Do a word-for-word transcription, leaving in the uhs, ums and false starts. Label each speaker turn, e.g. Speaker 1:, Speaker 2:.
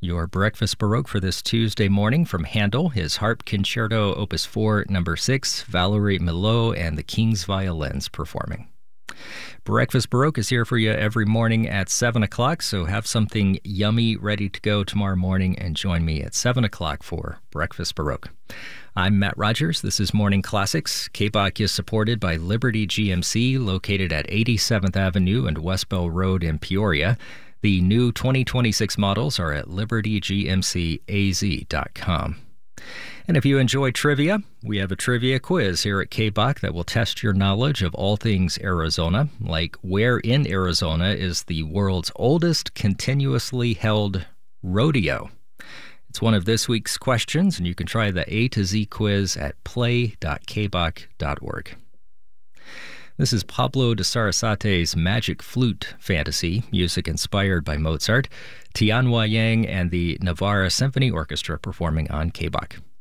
Speaker 1: Your Breakfast Baroque for this Tuesday morning from Handel, his Harp Concerto Opus four, number six, Valerie Milhaud and the King's Violins performing. Breakfast Baroque is here for you every morning at seven o'clock, so have something yummy ready to go tomorrow morning and join me at seven o'clock for Breakfast Baroque. I'm Matt Rogers. This is Morning Classics. K B O C is supported by Liberty G M C, located at eighty-seventh Avenue and West Bell Road in Peoria. The new twenty twenty-six models are at liberty g m c a z dot com. And if you enjoy trivia, we have a trivia quiz here at K B O C that will test your knowledge of all things Arizona, like where in Arizona is the world's oldest continuously held rodeo. It's one of this week's questions, and you can try the A to Z quiz at play dot k b o c dot org. This is Pablo de Sarasate's Magic Flute Fantasy, music inspired by Mozart. Tianhua Yang and the Navarra Symphony Orchestra performing on K B O C.